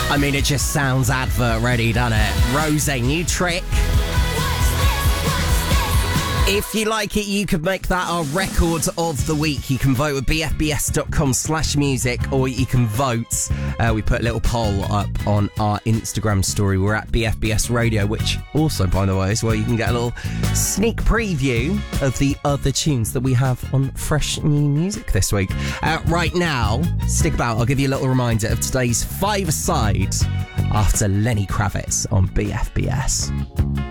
I mean, it just sounds advert ready, doesn't it? Rose, new trick. If you like it, you could make that our record of the week. You can vote at bfbs.com/music, or you can vote. We put a little poll up on our Instagram story. We're at BFBS Radio, which also, by the way, is where you can get a little sneak preview of the other tunes that we have on fresh new music this week. Right now, stick about. I'll give you a little reminder of today's five-a-side after Lenny Kravitz on BFBS.